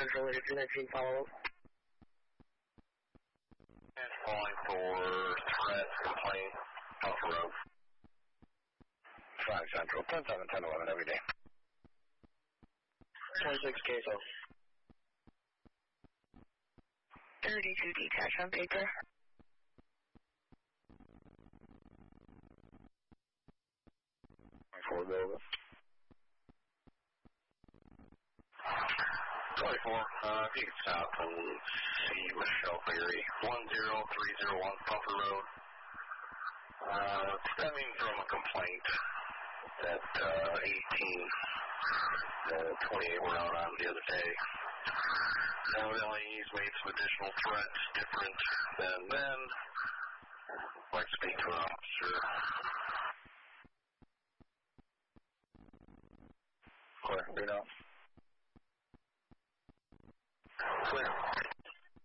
Central, 219, follow up. And calling for threat, complaint, off the road. 5 Central, 10-7, 10-11 every day. 26 queso. 32 detach on paper. 4 Nova. 24, if you could stop and see Michelle Berry, 10301 Puffer Road. Stemming from a complaint that 28 were out on the other day. Evidently, he's made some additional threats different than then. I'd like to speak to an officer. Clear, Reno. Clear.